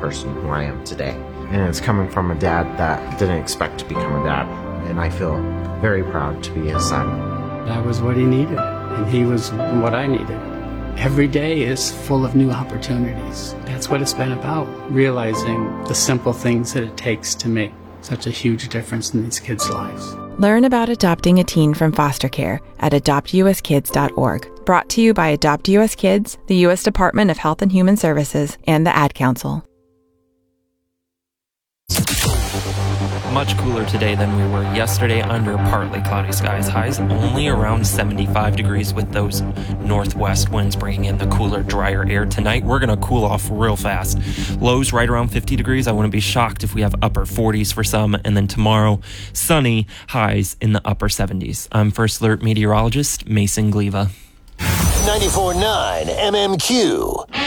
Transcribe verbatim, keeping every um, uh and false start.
person who I am today. And it's coming from a dad that didn't expect to become a dad. And I feel very proud to be his son. That was what he needed, and he was what I needed. Every day is full of new opportunities. That's what it's been about, realizing the simple things that it takes to make such a huge difference in these kids' lives. Learn about adopting a teen from foster care at adopt u s kids dot org. Brought to you by Adopt U S Kids, the U S Department of Health and Human Services, and the Ad Council. Much cooler today than we were yesterday under partly cloudy skies. Highs only around seventy-five degrees with those northwest winds bringing in the cooler, drier air. Tonight, we're going to cool off real fast. Lows right around fifty degrees. I wouldn't be shocked if we have upper forties for some. And then tomorrow, sunny, highs in the upper seventies. I'm First Alert meteorologist Mason Gliva. ninety-four point nine M M Q.